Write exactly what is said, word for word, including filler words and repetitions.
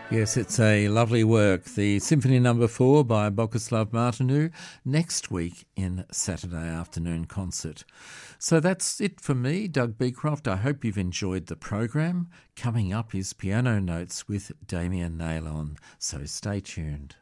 Yes, it's a lovely work. The Symphony Number Four by Boguslav Martinu next week in Saturday afternoon concert. So that's it for me, Doug Beecroft. I hope you've enjoyed the program. Coming up is Piano Notes with Damien Nailon, so stay tuned.